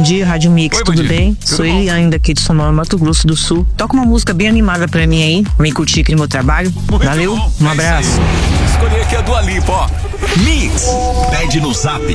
dia, Rádio Mix, Oi, bom tudo dia. bem? Tudo Sou bom. Eliane daqui de Sonora, Mato Grosso do Sul. Toca uma música bem animada pra mim aí, vem curtir aqui no meu trabalho. Muito Valeu, bom. um É isso abraço. aí. Escolhi aqui a Dua Lipa, ó. Mix. Pede no zap